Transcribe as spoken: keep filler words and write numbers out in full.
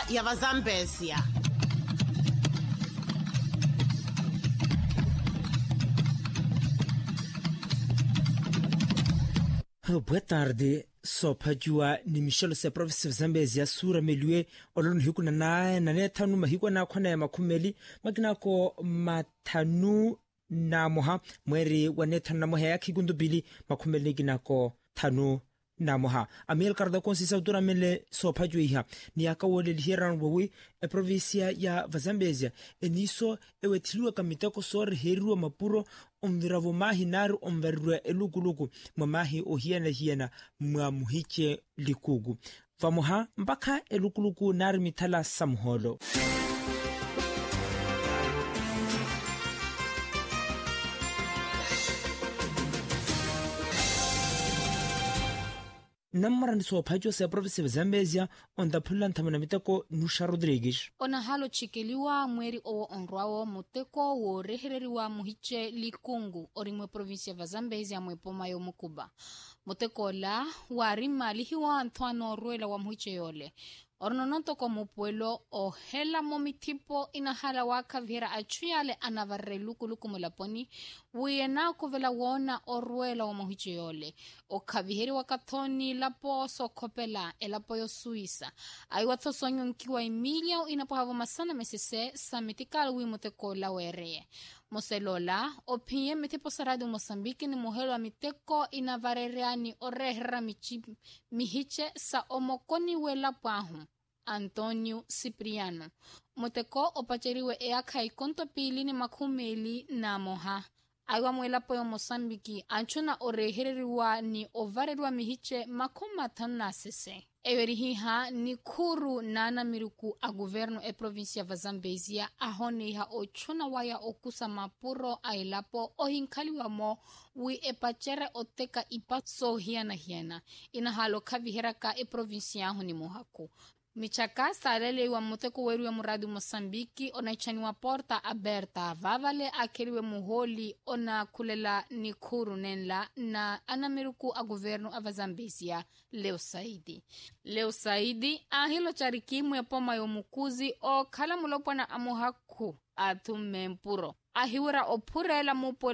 ya Vazambesia. Boa tarde, sopa jua ni Michelle se province of Zambezia sura melue olonu hiku na na na netanu mahiko na kwana ya makumeli magina ko matanu na moha mweri wa netanu na moha ya kigundu bili makumeli gina ko tanu na moha amel karda konsisa udura mele sopa jua iha ni aka wole lihiran wawi e provincia ya Vazambezia eniso ewe tilua kamiteko sore heruwa mapuro omviravo mahi naru omverwe elukuluku mamahi ohiena hiena mwa muhiche likugu vamoha mpaka elukuluku naru mitala samholo. Nammarani sopajo se province of Zambezia on the pulan tamana miteko Nusha Rodrigues. Ona halo chikeliwa mweri o onrwao muteko wo rehereriwa muhiche likungu orimwe province of Zambezia mwepoma yo mukuba. Muteko la warima lihiwa antoano ruela wa muhiche yole. Ornonoto como pueblo o hela momitipo inahala waka vira achuyale anavarre luku luku mulaponi wiyena kuvela wona orwela wa mahiche yole o kaviheri wakatoni lapo sokopela elapo yo Suisa aiwato sonyo nkiwa Emilia inapo havo masana mesese samitikal wimuteko la wereye Moselola opinye mitipo saradi Mosambiki ni muhelo wa miteko inavarereani orehra mihiche sa omokoni wela pahu Antonio Cipriano. Muteko opacheriwe eaka ikonto pili ni makumeli na moha. Aiwa mwela po yo Mosambiki anchuna orehereriwa ni ovareriwa mihiche makuma tanu na sese. Ewerihiha ni kuru nana miruku a governo e provincia Vazambezia ahoniha ochuna waya okusa mapuro ailapo ohinkaliwa mo wi epachere oteka ipa so hiana hiana. Inahalo kaviheraka e provincia honi mohaku. Michaka salele wa muteko weru ya muradu Mosambiki ona ichaniwa porta aberta vavale akeliwe muholi ona kulela nikuru nenla na anamiruku a governo a Vazambezia Leo Saidi. Leo Saidi ahilo charikimu ya poma yo mukuzi o kala mulopo na amuhaku atume mpuro. Ahiwira opurela mupo